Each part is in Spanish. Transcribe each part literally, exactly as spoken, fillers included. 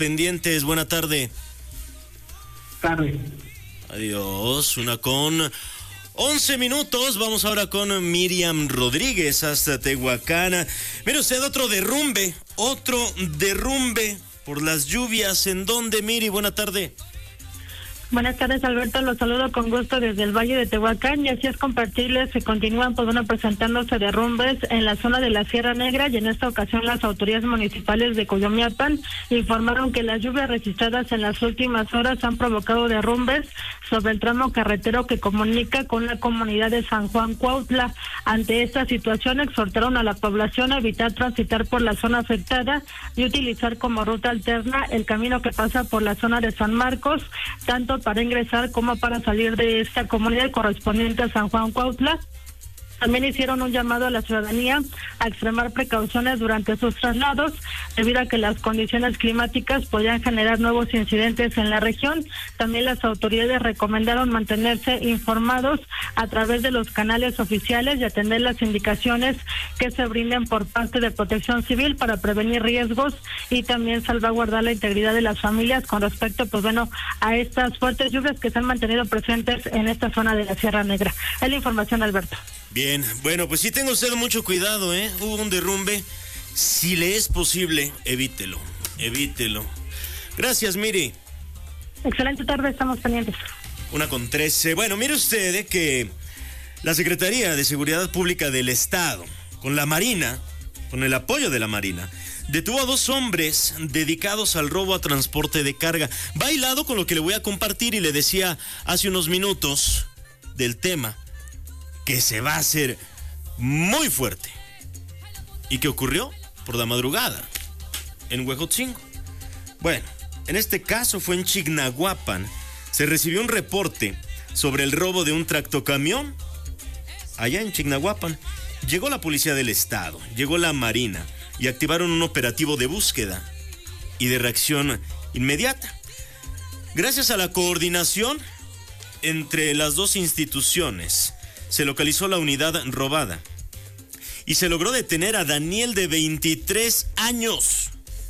pendientes. Buena tarde. Tarde. Adiós. Una con once minutos. Vamos ahora con Miriam Rodríguez hasta Tehuacán. Mire usted, otro derrumbe. Otro derrumbe por las lluvias. ¿En dónde, Miri? Buena tarde. Buenas tardes, Alberto, los saludo con gusto desde el Valle de Tehuacán y así es compartirles que continúan pues, bueno, presentándose derrumbes en la zona de la Sierra Negra y en esta ocasión las autoridades municipales de Coyomiapan informaron que las lluvias registradas en las últimas horas han provocado derrumbes sobre el tramo carretero que comunica con la comunidad de San Juan Cuautla. Ante esta situación exhortaron a la población a evitar transitar por la zona afectada y utilizar como ruta alterna el camino que pasa por la zona de San Marcos, tanto para ingresar como para salir de esta comunidad correspondiente a San Juan Cuautla. También hicieron un llamado a la ciudadanía a extremar precauciones durante sus traslados, debido a que las condiciones climáticas podrían generar nuevos incidentes en la región. También las autoridades recomendaron mantenerse informados a través de los canales oficiales y atender las indicaciones que se brinden por parte de Protección Civil para prevenir riesgos y también salvaguardar la integridad de las familias con respecto, pues bueno, a estas fuertes lluvias que se han mantenido presentes en esta zona de la Sierra Negra. Es la información, Alberto. Bien, bueno, pues sí tenga usted mucho cuidado, ¿eh? Hubo un derrumbe. Si le es posible, evítelo, evítelo. Gracias, Miri. Excelente tarde, estamos pendientes. Una con trece. Bueno, mire usted eh, que la Secretaría de Seguridad Pública del Estado, con la Marina, con el apoyo de la Marina, detuvo a dos hombres dedicados al robo a transporte de carga. Va hilado con lo que le voy a compartir y le decía hace unos minutos del tema que se va a hacer muy fuerte y que ocurrió por la madrugada en Huejotzingo. Bueno, en este caso fue en Chignahuapan. Se recibió un reporte sobre el robo de un tractocamión allá en Chignahuapan. Llegó la policía del estado, llegó la Marina y activaron un operativo de búsqueda y de reacción inmediata. Gracias a la coordinación entre las dos instituciones, se localizó la unidad robada y se logró detener a Daniel, de veintitrés años,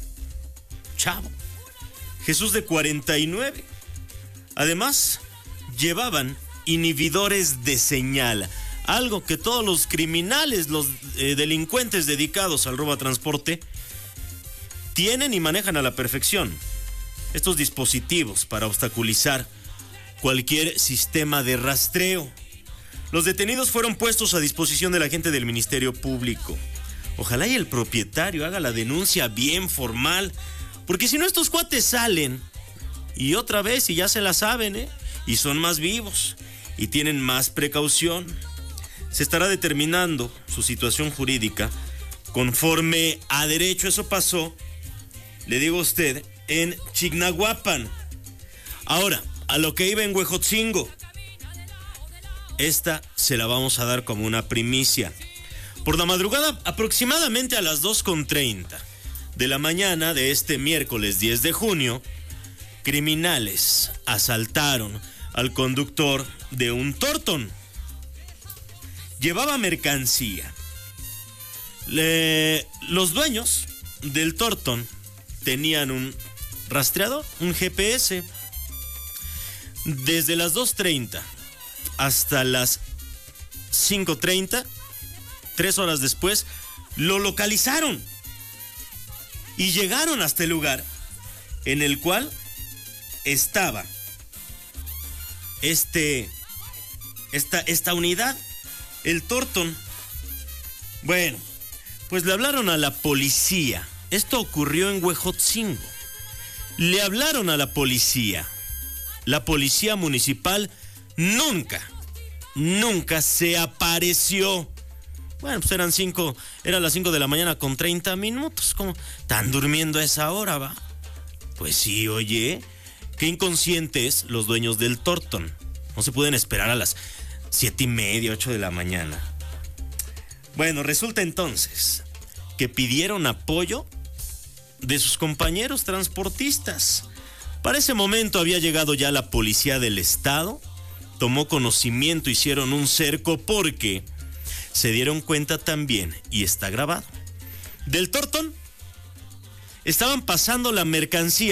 chavo, Jesús, de cuarenta y nueve. Además, llevaban inhibidores de señal, algo que todos los criminales, los eh, delincuentes dedicados al robo a transporte tienen y manejan a la perfección. Estos dispositivos para obstaculizar cualquier sistema de rastreo. Los detenidos fueron puestos a disposición de la gente del Ministerio Público. Ojalá y el propietario haga la denuncia bien formal, porque si no estos cuates salen y otra vez, y ya se la saben, ¿eh? Y son más vivos y tienen más precaución. Se estará determinando su situación jurídica conforme a derecho. Eso pasó, le digo a usted, en Chignahuapan. Ahora, a lo que iba en Huejotzingo. Esta se la vamos a dar como una primicia. Por la madrugada, aproximadamente a las dos con treinta de la mañana de este miércoles diez de junio, criminales asaltaron al conductor de un Torton. Llevaba mercancía. Le... Los dueños del Torton tenían un rastreador, un G P S. Desde las dos treinta hasta las cinco treinta, tres horas después, lo localizaron y llegaron hasta el lugar en el cual estaba este, esta, esta unidad, el Torton. Bueno, pues le hablaron a la policía. Esto ocurrió en Huejotzingo. Le hablaron a la policía. La policía municipal nunca, nunca se apareció. Bueno, pues eran cinco, era las cinco de la mañana con treinta minutos. ¿Cómo? ¿Están durmiendo a esa hora, va? Pues sí, oye, qué inconscientes los dueños del Torton. No se pueden esperar a las siete y media, ocho de la mañana. Bueno, resulta entonces que pidieron apoyo de sus compañeros transportistas. Para ese momento había llegado ya la policía del estado, tomó conocimiento, hicieron un cerco porque se dieron cuenta también, y está grabado, del Torton estaban pasando la mercancía